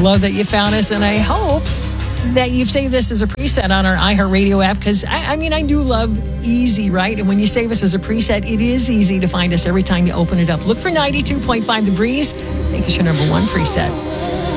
love that you found us, and I hope that you've saved this as a preset on our iHeartRadio app, because I do love easy, right? And when you save us as a preset, it is easy to find us every time you open it up. Look for 92.5 The Breeze. Make us your number one preset.